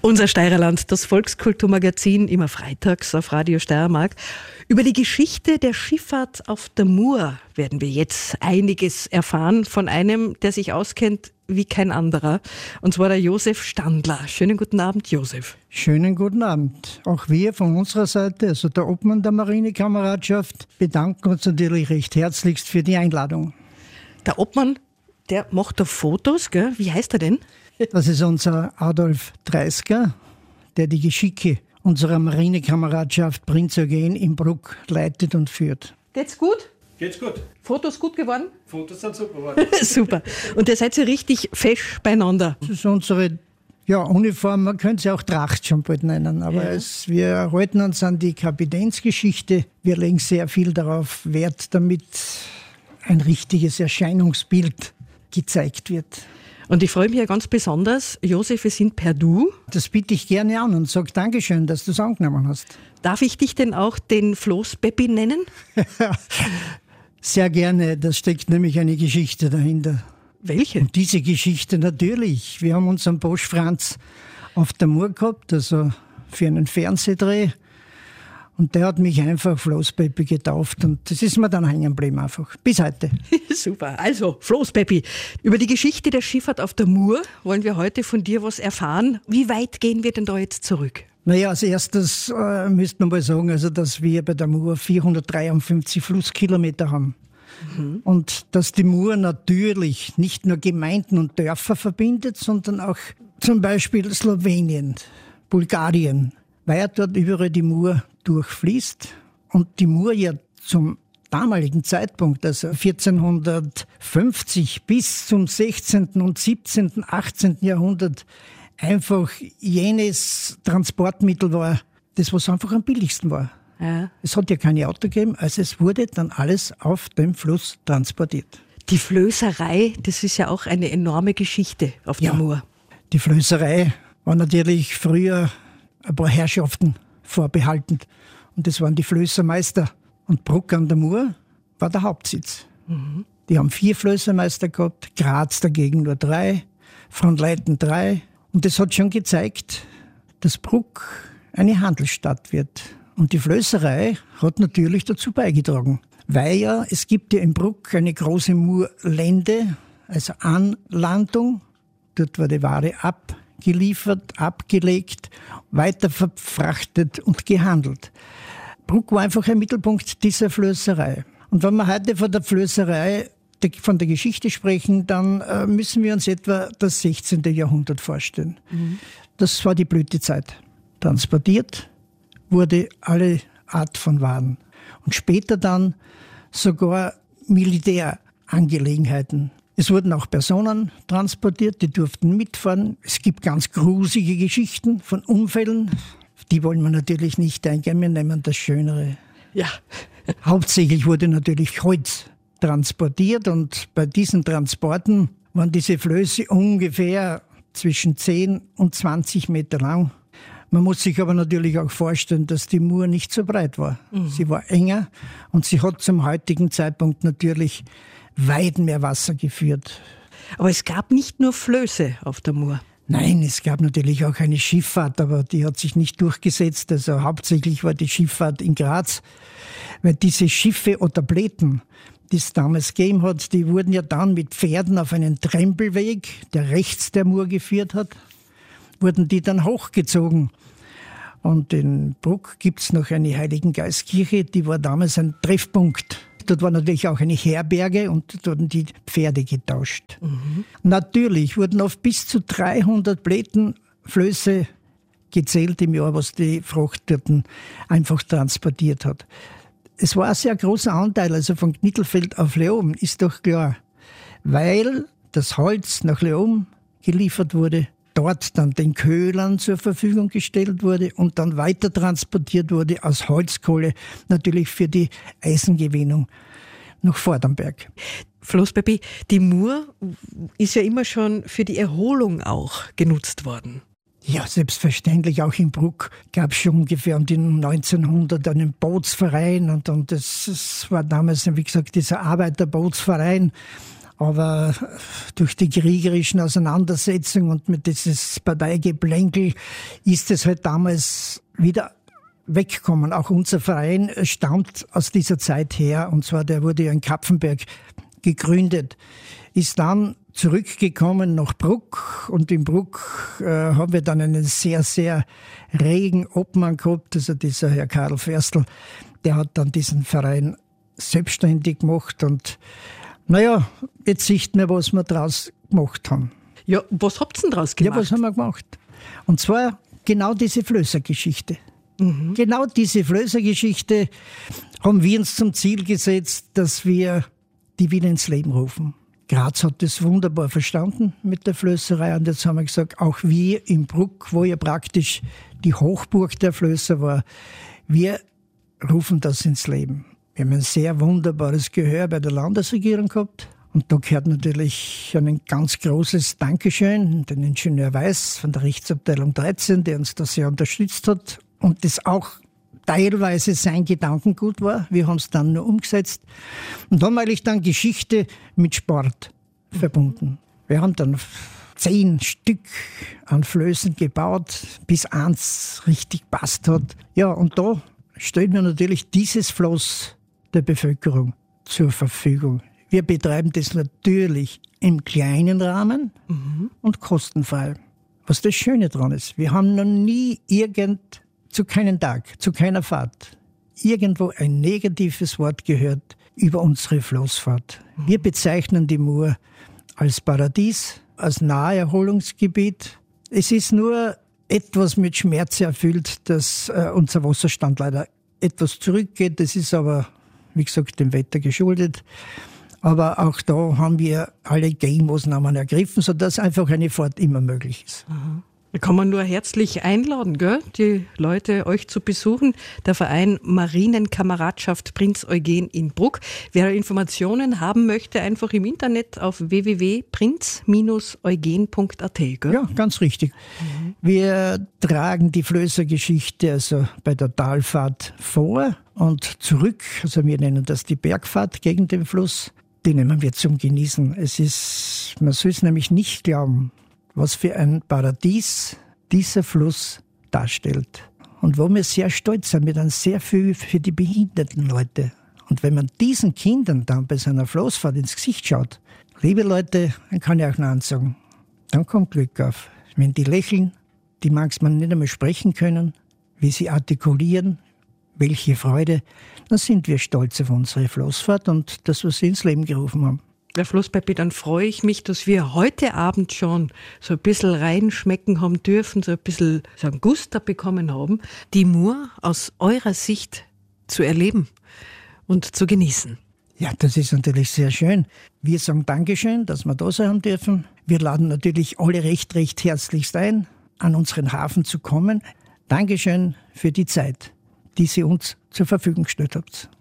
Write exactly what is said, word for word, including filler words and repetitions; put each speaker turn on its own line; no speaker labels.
Unser Steirerland, das Volkskulturmagazin, immer freitags auf Radio Steiermark. Über die Geschichte der Schifffahrt auf der Mur werden wir jetzt einiges erfahren von einem, der sich auskennt wie kein anderer, und zwar der Josef Standler. Schönen guten Abend, Josef.
Schönen guten Abend. Auch wir von unserer Seite, also der Obmann der Marinekameradschaft, bedanken uns natürlich recht herzlichst für die Einladung.
Der Obmann, der macht da Fotos, gell? Wie heißt er denn?
Das ist unser Adolf Dreisker, der die Geschicke unserer Marinekameradschaft Prinzregent in Bruck leitet und führt.
Geht's gut?
Geht's gut.
Fotos gut geworden?
Fotos sind super geworden.
Super. Und ihr seid ja richtig fesch beieinander.
Das ist unsere ja, Uniform, man könnte sie auch Tracht schon bald nennen, aber ja. es, wir halten uns an die Kapitänsgeschichte. Wir legen sehr viel darauf Wert, damit ein richtiges Erscheinungsbild gezeigt wird.
Und ich freue mich ja ganz besonders, Josef, wir sind per Du.
Das biete ich gerne an und sage Dankeschön, dass du es angenommen hast.
Darf ich dich denn auch den Floßpeppi nennen?
Sehr gerne, da steckt nämlich eine Geschichte dahinter.
Welche?
Und diese Geschichte natürlich. Wir haben unseren Bosch Franz auf der Mur gehabt, also für einen Fernsehdreh. Und der hat mich einfach Floßpeppi getauft und das ist mir dann hängen geblieben einfach. Bis heute.
Super. Also, Floßpeppi. Über die Geschichte der Schifffahrt auf der Mur wollen wir heute von dir was erfahren. Wie weit gehen wir denn da jetzt zurück?
Naja, als erstes äh, müsste man mal sagen, also, dass wir bei der Mur vierhundertdreiundfünfzig Flusskilometer haben. Mhm. Und dass die Mur natürlich nicht nur Gemeinden und Dörfer verbindet, sondern auch zum Beispiel Slowenien, Bulgarien, weil dort überall die Mur durchfließt und die Mur ja zum damaligen Zeitpunkt, also vierzehnhundertfünfzig bis zum sechzehnten und siebzehnten, achtzehnten Jahrhundert, einfach jenes Transportmittel war, das was einfach am billigsten war. Ja. Es hat ja keine Auto gegeben, also es wurde dann alles auf dem Fluss transportiert.
Die Flößerei, das ist ja auch eine enorme Geschichte auf der
ja,
Mur.
Die Flößerei war natürlich früher ein paar Herrschaften vorbehalten. Und das waren die Flößermeister. Und Bruck an der Mur war der Hauptsitz. Mhm. Die haben vier Flößermeister gehabt, Graz dagegen nur drei, Frohnleiten drei. Und das hat schon gezeigt, dass Bruck eine Handelsstadt wird. Und die Flößerei hat natürlich dazu beigetragen. Weil ja, es gibt ja in Bruck eine große Murlände, also Anlandung. Dort war die Ware ab. geliefert, abgelegt, weiter verfrachtet und gehandelt. Bruck war einfach ein Mittelpunkt dieser Flößerei. Und wenn wir heute von der Flößerei, von der Geschichte sprechen, dann müssen wir uns etwa das sechzehnte Jahrhundert vorstellen. Mhm. Das war die Blütezeit. Transportiert wurde alle Art von Waren. Und später dann sogar Militärangelegenheiten. Es wurden auch Personen transportiert, die durften mitfahren. Es gibt ganz grusige Geschichten von Unfällen. Die wollen wir natürlich nicht eingehen, wir nehmen das Schönere.
Ja.
Hauptsächlich wurde natürlich Holz transportiert und bei diesen Transporten waren diese Flöße ungefähr zwischen zehn und zwanzig Meter lang. Man muss sich aber natürlich auch vorstellen, dass die Mur nicht so breit war. Mhm. Sie war enger und sie hat zum heutigen Zeitpunkt natürlich weit mehr Wasser geführt.
Aber es gab nicht nur Flöße auf der Mur.
Nein, es gab natürlich auch eine Schifffahrt, aber die hat sich nicht durchgesetzt. Also hauptsächlich war die Schifffahrt in Graz, weil diese Schiffe oder Pläten, die es damals gegeben hat, die wurden ja dann mit Pferden auf einen Trempelweg, der rechts der Mur geführt hat, wurden die dann hochgezogen. Und in Bruck gibt es noch eine Heiligengeistkirche, die war damals ein Treffpunkt. Dort war natürlich auch eine Herberge und dort wurden die Pferde getauscht. Mhm. Natürlich wurden oft bis zu dreihundert Pläten Flöße gezählt im Jahr, was die Fracht dort einfach transportiert hat. Es war ein sehr großer Anteil, also von Knittelfeld auf Leoben, ist doch klar, weil das Holz nach Leoben geliefert wurde, dort dann den Köhlern zur Verfügung gestellt wurde und dann weiter transportiert wurde aus Holzkohle, natürlich für die Eisengewinnung nach Vordernberg.
Floßpeppi, die Mur ist ja immer schon für die Erholung auch genutzt worden.
Ja, selbstverständlich. Auch in Bruck gab es schon ungefähr um die neunzehnhundert einen Bootsverein und, und das, das war damals, wie gesagt, dieser Arbeiterbootsverein. Aber durch die kriegerischen Auseinandersetzungen und mit dieses Parteigeplänkel ist es halt damals wieder weggekommen. Auch unser Verein stammt aus dieser Zeit her, und zwar der wurde ja in Kapfenberg gegründet, ist dann zurückgekommen nach Bruck, und in Bruck äh, haben wir dann einen sehr, sehr regen Obmann gehabt, also dieser Herr Karl Ferstl, der hat dann diesen Verein selbstständig gemacht, und naja, jetzt sieht man, was wir draus gemacht haben.
Ja, was habt ihr denn draus gemacht?
Ja, was haben wir gemacht? Und zwar genau diese Flößergeschichte. Mhm. Genau diese Flößergeschichte haben wir uns zum Ziel gesetzt, dass wir die wieder ins Leben rufen. Graz hat das wunderbar verstanden mit der Flößerei, und jetzt haben wir gesagt, auch wir in Bruck, wo ja praktisch die Hochburg der Flößer war, wir rufen das ins Leben. Wir haben ein sehr wunderbares Gehör bei der Landesregierung gehabt, und da gehört natürlich ein ganz großes Dankeschön, den Ingenieur Weiß von der Rechtsabteilung dreizehn, der uns da sehr unterstützt hat und das auch teilweise sein Gedankengut war. Wir haben es dann nur umgesetzt und haben eigentlich dann Geschichte mit Sport verbunden. Wir haben dann zehn Stück an Flößen gebaut, bis eins richtig passt hat. Ja, und da stellt mir natürlich dieses Floß der Bevölkerung zur Verfügung. Wir betreiben das natürlich im kleinen Rahmen mhm. und kostenfrei. Was das Schöne daran ist, wir haben noch nie irgend, zu keinem Tag, zu keiner Fahrt, irgendwo ein negatives Wort gehört über unsere Floßfahrt. Mhm. Wir bezeichnen die Mur als Paradies, als Naherholungsgebiet. Es ist nur etwas mit Schmerz erfüllt, dass äh, unser Wasserstand leider etwas zurückgeht. Das ist aber, wie gesagt, dem Wetter geschuldet. Aber auch da haben wir alle Gegenmaßnahmen ergriffen, sodass einfach eine Fahrt immer möglich ist.
Aha. Da kann man nur herzlich einladen, gell, die Leute euch zu besuchen. Der Verein Marienkameradschaft Prinz Eugen in Bruck. Wer Informationen haben möchte, einfach im Internet auf w w w punkt prinz eugen punkt a t. Gell?
Ja, ganz richtig. Mhm. Wir tragen die Flößergeschichte also bei der Talfahrt vor und zurück. Also wir nennen das die Bergfahrt gegen den Fluss. Die nehmen wir zum Genießen. Es ist, man soll es nämlich nicht glauben, was für ein Paradies dieser Fluss darstellt. Und wo wir sehr stolz sind, wir dann sehr viel für die behinderten Leute. Und wenn man diesen Kindern dann bei seiner Floßfahrt ins Gesicht schaut, liebe Leute, dann kann ich auch noch eins sagen, dann kommt Glück auf. Wenn die lächeln, die manchmal nicht einmal sprechen können, wie sie artikulieren, welche Freude, dann sind wir stolz auf unsere Floßfahrt und das, was sie ins Leben gerufen haben.
Ja, Flusspeppi, dann freue ich mich, dass wir heute Abend schon so ein bisschen reinschmecken haben dürfen, so ein bisschen so einen Guster bekommen haben, die Mur aus eurer Sicht zu erleben und zu genießen.
Ja, das ist natürlich sehr schön. Wir sagen Dankeschön, dass wir da sein dürfen. Wir laden natürlich alle recht, recht herzlichst ein, an unseren Hafen zu kommen. Dankeschön für die Zeit, die Sie uns zur Verfügung gestellt habt.